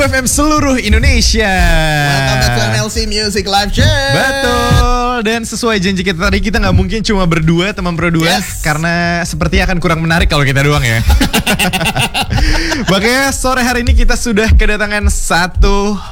FM seluruh Indonesia. Welcome back to MLC Music Live Chat. Betul. Dan sesuai janji kita tadi, kita nggak mungkin cuma berdua, teman berdua, karena sepertinya akan kurang menarik kalau kita doang ya. Makanya sore hari ini kita sudah kedatangan satu